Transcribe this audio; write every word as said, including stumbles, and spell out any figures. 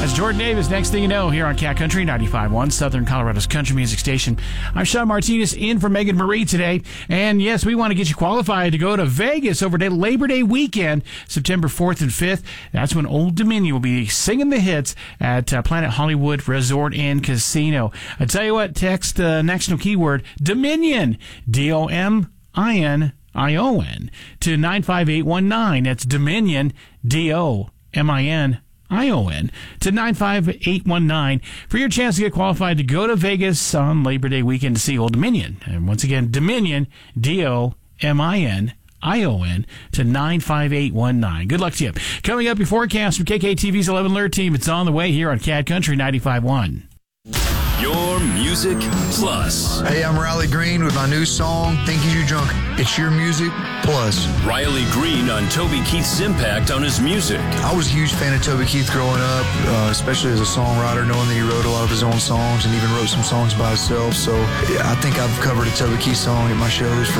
That's Jordan Davis. Next thing you know, here on Cat Country ninety-five point one, Southern Colorado's country music station. I'm Sean Martinez in for Megan Marie today. And yes, we want to get you qualified to go to Vegas over the Labor Day weekend, September fourth and fifth. That's when Old Dominion will be singing the hits at uh, Planet Hollywood Resort and Casino. I tell you what, text the uh, national keyword Dominion, D O M I N I O N, to nine five eight one nine. That's Dominion, D O M I N I O N, to nine five eight one nine for your chance to get qualified to go to Vegas on Labor Day weekend to see Old Dominion. And once again, Dominion, D O M I N I O N, to nine five eight one nine. Good luck to you. Coming up, your forecast from K K T V's eleven Alert Team. It's on the way here on Cat Country ninety-five point one. Your Music Plus. Hey, I'm Riley Green with my new song, Think You Drunk. It's your music plus. Riley Green on Toby Keith's impact on his music. I was a huge fan of Toby Keith growing up, uh, especially as a songwriter, knowing that he wrote a lot of his own songs and even wrote some songs by himself. So yeah, I think I've covered a Toby Keith song at my shows for